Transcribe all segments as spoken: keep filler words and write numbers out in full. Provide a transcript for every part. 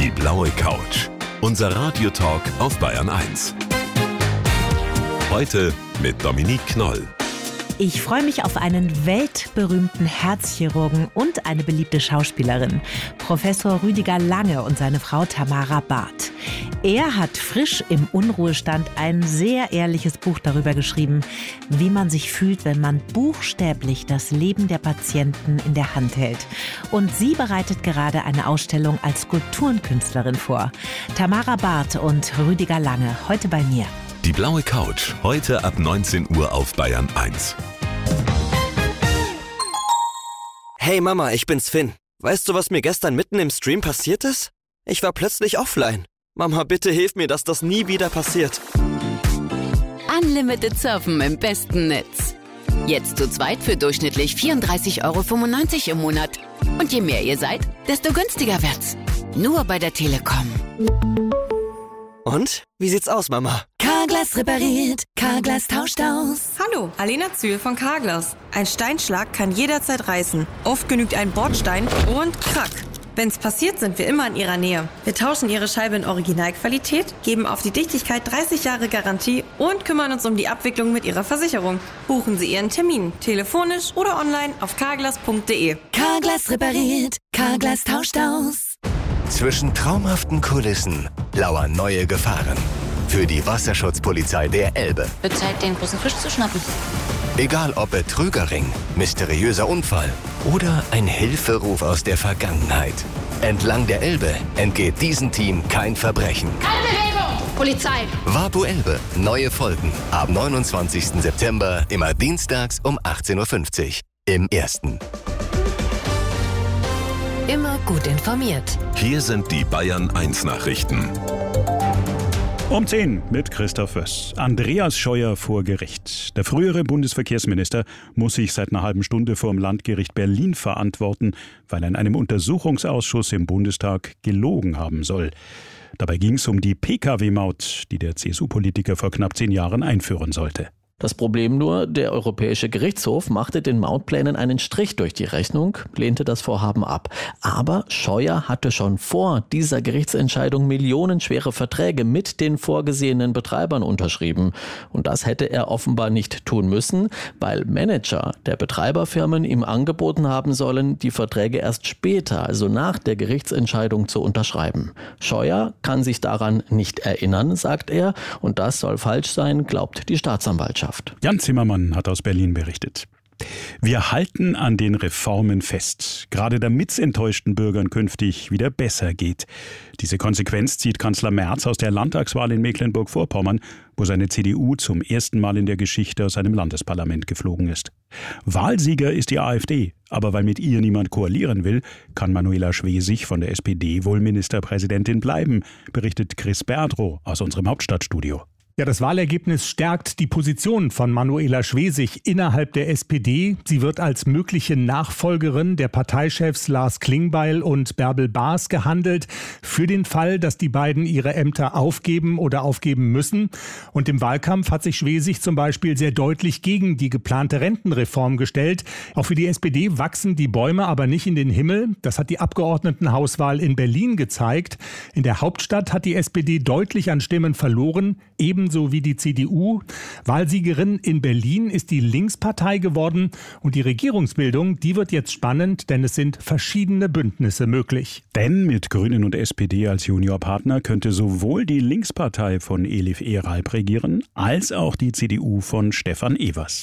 Die blaue Couch. Unser Radiotalk auf Bayern eins. Heute mit Dominique Knoll. Ich freue mich auf einen weltberühmten Herzchirurgen und eine beliebte Schauspielerin, Professor Rüdiger Lange und seine Frau Tamara Barth. Er hat frisch im Unruhestand ein sehr ehrliches Buch darüber geschrieben, wie man sich fühlt, wenn man buchstäblich das Leben der Patienten in der Hand hält. Und sie bereitet gerade eine Ausstellung als Skulpturenkünstlerin vor. Tamara Barth und Rüdiger Lange, heute bei mir. Die blaue Couch, heute ab neunzehn Uhr auf Bayern eins. Hey Mama, ich bin's Finn. Weißt du, was mir gestern mitten im Stream passiert ist? Ich war plötzlich offline. Mama, bitte hilf mir, dass das nie wieder passiert. Unlimited Surfen im besten Netz. Jetzt zu zweit für durchschnittlich vierunddreißig Euro fünfundneunzig im Monat. Und je mehr ihr seid, desto günstiger wird's. Nur bei der Telekom. Und? Wie sieht's aus, Mama? Carglass repariert, Carglass tauscht aus. Hallo, Alena Zühl von Carglass. Ein Steinschlag kann jederzeit reißen. Oft genügt ein Bordstein und krack. Wenn's passiert, sind wir immer in Ihrer Nähe. Wir tauschen Ihre Scheibe in Originalqualität, geben auf die Dichtigkeit dreißig Jahre Garantie und kümmern uns um die Abwicklung mit Ihrer Versicherung. Buchen Sie Ihren Termin, telefonisch oder online auf carglass punkt de. Carglass repariert, Carglass tauscht aus. Zwischen traumhaften Kulissen lauern neue Gefahren. Für die Wasserschutzpolizei der Elbe. Wird Zeit, den großen Fisch zu schnappen. Egal ob Betrügerring, mysteriöser Unfall oder ein Hilferuf aus der Vergangenheit. Entlang der Elbe entgeht diesem Team kein Verbrechen. Keine Bewegung! Polizei! Vapo Elbe. Neue Folgen ab neunundzwanzigsten September, immer dienstags um achtzehn Uhr fünfzig. Im Ersten. Immer gut informiert. Hier sind die Bayern eins Nachrichten. Um zehn mit Christoph Wöss. Andreas Scheuer vor Gericht. Der frühere Bundesverkehrsminister muss sich seit einer halben Stunde vor dem Landgericht Berlin verantworten, weil er in einem Untersuchungsausschuss im Bundestag gelogen haben soll. Dabei ging es um die P K W-Maut, die der C S U-Politiker vor knapp zehn Jahren einführen sollte. Das Problem nur, der Europäische Gerichtshof machte den Mautplänen einen Strich durch die Rechnung, lehnte das Vorhaben ab. Aber Scheuer hatte schon vor dieser Gerichtsentscheidung millionenschwere Verträge mit den vorgesehenen Betreibern unterschrieben. Und das hätte er offenbar nicht tun müssen, weil Manager der Betreiberfirmen ihm angeboten haben sollen, die Verträge erst später, also nach der Gerichtsentscheidung, zu unterschreiben. Scheuer kann sich daran nicht erinnern, sagt er, und das soll falsch sein, glaubt die Staatsanwaltschaft. Jan Zimmermann hat aus Berlin berichtet. Wir halten an den Reformen fest, gerade damit es enttäuschten Bürgern künftig wieder besser geht. Diese Konsequenz zieht Kanzler Merz aus der Landtagswahl in Mecklenburg-Vorpommern, wo seine C D U zum ersten Mal in der Geschichte aus einem Landesparlament geflogen ist. Wahlsieger ist die AfD, aber weil mit ihr niemand koalieren will, kann Manuela Schwesig von der S P D wohl Ministerpräsidentin bleiben, berichtet Chris Berdrow aus unserem Hauptstadtstudio. Ja, das Wahlergebnis stärkt die Position von Manuela Schwesig innerhalb der S P D. Sie wird als mögliche Nachfolgerin der Parteichefs Lars Klingbeil und Bärbel Baas gehandelt, für den Fall, dass die beiden ihre Ämter aufgeben oder aufgeben müssen. Und im Wahlkampf hat sich Schwesig zum Beispiel sehr deutlich gegen die geplante Rentenreform gestellt. Auch für die S P D wachsen die Bäume aber nicht in den Himmel. Das hat die Abgeordnetenhauswahl in Berlin gezeigt. In der Hauptstadt hat die S P D deutlich an Stimmen verloren, ebenso wie die C D U. Wahlsiegerin in Berlin ist die Linkspartei geworden und die Regierungsbildung, die wird jetzt spannend, denn es sind verschiedene Bündnisse möglich. Denn mit Grünen und S P D als Juniorpartner könnte sowohl die Linkspartei von Elif Ereib regieren, als auch die C D U von Stefan Evers.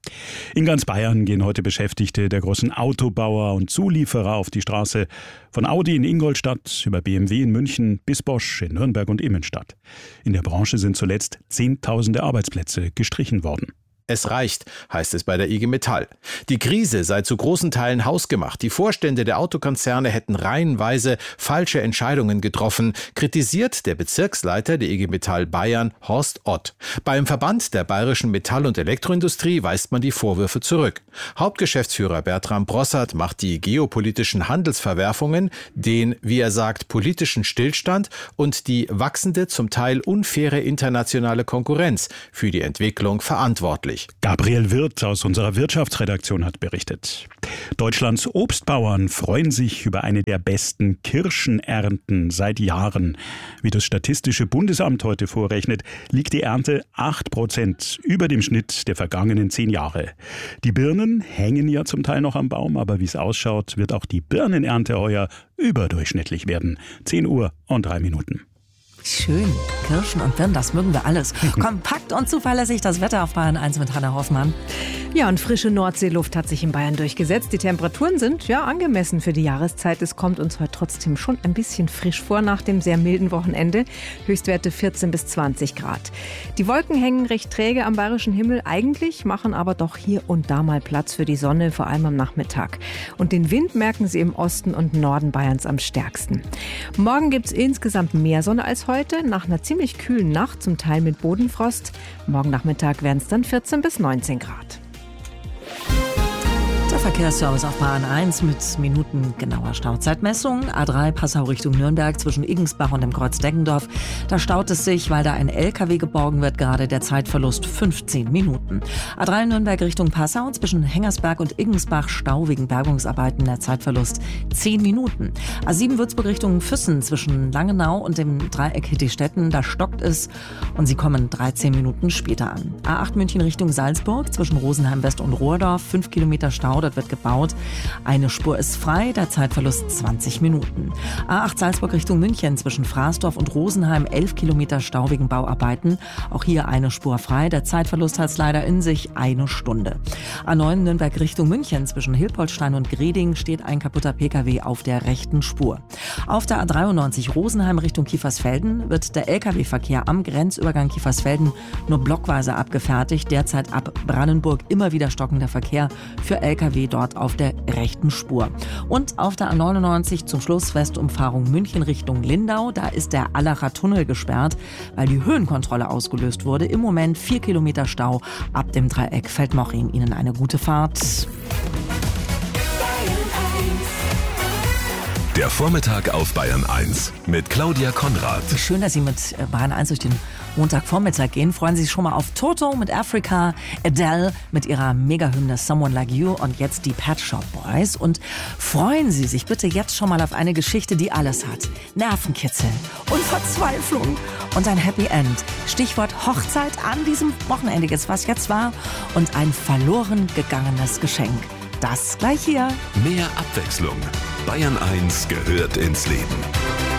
In ganz Bayern gehen heute Beschäftigte der großen Autobauer und Zulieferer auf die Straße. Von Audi in Ingolstadt über B M W in München bis Bosch in Nürnberg und Immenstadt. In der Branche sind zuletzt Zehntausende Arbeitsplätze gestrichen worden. Es reicht, heißt es bei der I G Metall. Die Krise sei zu großen Teilen hausgemacht. Die Vorstände der Autokonzerne hätten reihenweise falsche Entscheidungen getroffen, kritisiert der Bezirksleiter der I G Metall Bayern, Horst Ott. Beim Verband der bayerischen Metall- und Elektroindustrie weist man die Vorwürfe zurück. Hauptgeschäftsführer Bertram Brossard macht die geopolitischen Handelsverwerfungen, den, wie er sagt, politischen Stillstand und die wachsende, zum Teil unfaire internationale Konkurrenz für die Entwicklung verantwortlich. vierundzwanzig. Gabriel Wirth aus unserer Wirtschaftsredaktion hat berichtet. Deutschlands Obstbauern freuen sich über eine der besten Kirschenernten seit Jahren. Wie das Statistische Bundesamt heute vorrechnet, liegt die Ernte acht Prozent über dem Schnitt der vergangenen zehn Jahre. Die Birnen hängen ja zum Teil noch am Baum, aber wie es ausschaut, wird auch die Birnenernte heuer überdurchschnittlich werden. zehn Uhr und drei Minuten. Schön. Kirschen und Birnen, das mögen wir alles. Kompakt und zuverlässig das Wetter auf Bayern eins mit Hannah Hoffmann. Ja, und frische Nordseeluft hat sich in Bayern durchgesetzt. Die Temperaturen sind ja angemessen für die Jahreszeit. Es kommt uns heute trotzdem schon ein bisschen frisch vor nach dem sehr milden Wochenende. Höchstwerte vierzehn bis zwanzig Grad. Die Wolken hängen recht träge am bayerischen Himmel eigentlich, machen aber doch hier und da mal Platz für die Sonne, vor allem am Nachmittag. Und den Wind merken Sie im Osten und Norden Bayerns am stärksten. Morgen gibt es insgesamt mehr Sonne als heute, nach einer ziemlich kühlen Nacht, zum Teil mit Bodenfrost. Morgen Nachmittag werden es dann vierzehn bis neunzehn Grad. Der Verkehrsservice auf Bahn eins mit minutengenauer Stauzeitmessung. A drei Passau Richtung Nürnberg zwischen Iggensbach und dem Kreuz Deggendorf. Da staut es sich, weil da ein L K W geborgen wird, gerade der Zeitverlust fünfzehn Minuten. A drei Nürnberg Richtung Passau zwischen Hengersberg und Iggensbach Stau wegen Bergungsarbeiten, der Zeitverlust zehn Minuten. A sieben Würzburg Richtung Füssen zwischen Langenau und dem Dreieck Hittistetten, da stockt es und sie kommen dreizehn Minuten später an. A acht München Richtung Salzburg zwischen Rosenheim West und Rohrdorf, fünf Kilometer Stau. Dort wird gebaut. Eine Spur ist frei, der Zeitverlust zwanzig Minuten. A acht Salzburg Richtung München zwischen Fraßdorf und Rosenheim, elf Kilometer Stau wegen Bauarbeiten. Auch hier eine Spur frei, der Zeitverlust hat es leider in sich, eine Stunde. A neun Nürnberg Richtung München zwischen Hilpoltstein und Greding steht ein kaputter P K W auf der rechten Spur. Auf der A dreiundneunzig Rosenheim Richtung Kiefersfelden wird der L K W-Verkehr am Grenzübergang Kiefersfelden nur blockweise abgefertigt. Derzeit ab Brandenburg immer wieder stockender Verkehr für L K W dort auf der rechten Spur. Und auf der A neunundneunzig zum Schluss Westumfahrung München Richtung Lindau. Da ist der Allacher Tunnel gesperrt, weil die Höhenkontrolle ausgelöst wurde. Im Moment vier Kilometer Stau ab dem Dreieck Feldmoching. Ihnen eine gute Fahrt. Der Vormittag auf Bayern eins mit Claudia Konrad. Schön, dass Sie mit Bayern eins durch den Montagvormittag gehen. Freuen Sie sich schon mal auf Toto mit Africa, Adele mit ihrer Megahymne Someone Like You und jetzt die Pet Shop Boys. Und freuen Sie sich bitte jetzt schon mal auf eine Geschichte, die alles hat. Nervenkitzel und Verzweiflung und ein Happy End. Stichwort Hochzeit an diesem Wochenende, jetzt was jetzt war, und ein verloren gegangenes Geschenk. Das gleich hier. Mehr Abwechslung. Bayern eins gehört ins Leben.